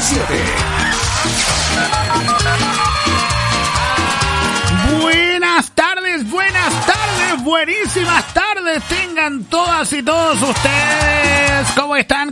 7. Buenas tardes, buenísimas tardes tengan todas y todos ustedes. ¿Cómo están?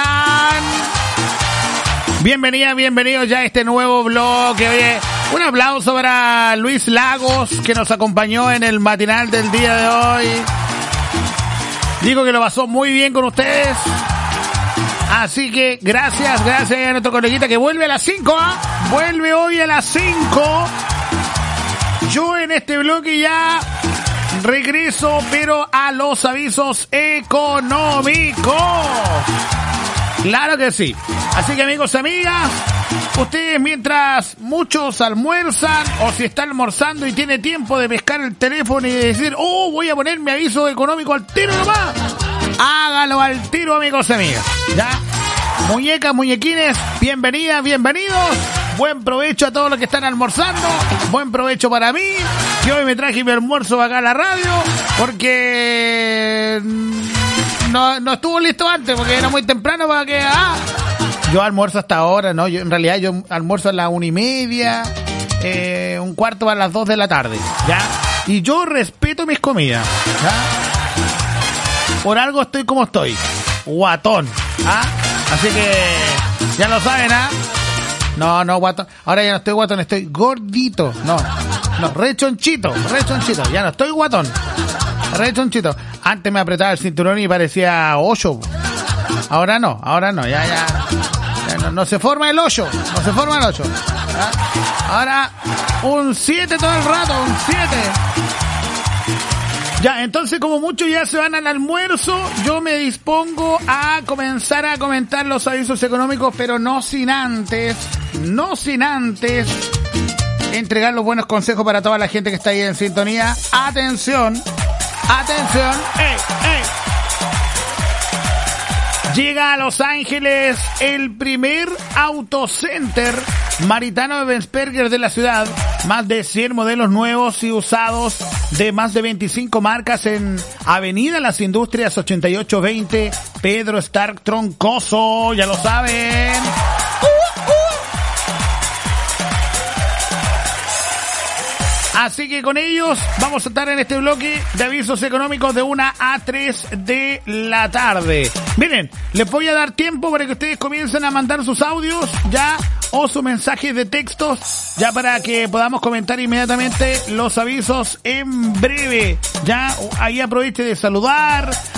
Bienvenidos ya a este nuevo bloque. Oye, un aplauso para Luis Lagos, que nos acompañó en el matinal del día de hoy. Digo que lo pasó muy bien con ustedes. Así que gracias a nuestro coleguita que vuelve a las 5, vuelve hoy a las 5. Yo en este bloque ya regreso, pero a los avisos económicos. Claro que sí. Así que amigos y amigas, ustedes mientras muchos almuerzan, o si está almorzando y tiene tiempo de pescar el teléfono y de decir, voy a poner mi aviso económico al tiro nomás, hágalo al tiro, amigos y amigas. ¿Ya? Muñecas, muñequines, bienvenidas, bienvenidos. Buen provecho a todos los que están almorzando. Buen provecho para mí. Yo hoy me traje mi almuerzo para acá a la radio porque no estuvo listo antes, porque era muy temprano para que... Yo almuerzo hasta ahora, ¿no? Yo almuerzo a las 1:30, 1:15 para las 2 de la tarde, ¿ya? Y yo respeto mis comidas, ¿ya? Por algo estoy como estoy. Guatón, Así que ya lo saben, No, guatón. Ahora ya no estoy guatón, estoy gordito. No, rechonchito. Ya no estoy guatón. Rechonchito. Antes me apretaba el cinturón y parecía 8. Ahora no, ya no se forma el 8. ¿Ya? Ahora un 7 todo el rato, un 7. Ya, entonces como muchos ya se van al almuerzo, yo me dispongo a comenzar a comentar los avisos económicos, pero no sin antes entregar los buenos consejos para toda la gente que está ahí en sintonía. Atención, llega a Los Ángeles el primer autocenter maritano de Bensperger de la ciudad. Más de 100 modelos nuevos y usados de más de 25 marcas en Avenida Las Industrias 8820 Pedro Stark Troncoso, ya lo saben. Así que con ellos vamos a estar en este bloque de avisos económicos de 1 a 3 de la tarde. Miren, les voy a dar tiempo para que ustedes comiencen a mandar sus audios ya o sus mensajes de textos ya para que podamos comentar inmediatamente los avisos en breve. Ya ahí aproveche de saludar,